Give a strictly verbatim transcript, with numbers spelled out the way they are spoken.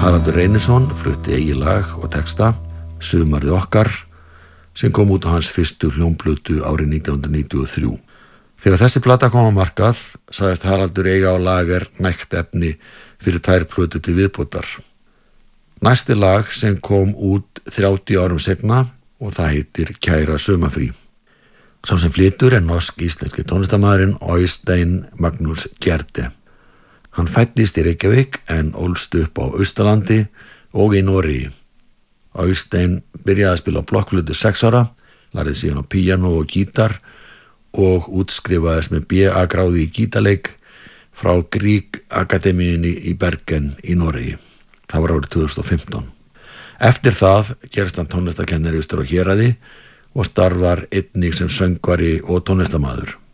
Haraldur Reynisson flutti eigið lag og texta, Sumarið okkar, sem kom út á hans fyrstu hljómplötu árið nítján hundruð níutíu og þrjú. Þegar þessi plata kom á markað, sagðist Haraldur eiga á lager nægt efni fyrir tvær plötur til viðbótar. Næsti lag sem kom út þrjátíu árum seinna og það heitir Kæra sumarfrí. Sá sem flytur er norsk-íslenski tónlistarmaðurinn Øystein Magnús Gjerde. Hann fæddist í Reykjavík en ólst upp á Austurlandi og í Noregi. Øystein byrjaði að spila á blokkflautu sex ára, lærði síðan á píanó og gítar og útskrifaðist með B A gráðu í gítarleik frá Grieg Akademíunni í Bergen í Noregi. Það var árið tvö þúsund og fimmtán. Eftir það gerist hann tónlistarkennari austur á Héraði og starfar einnig sem söngvari og tónlistarmaður.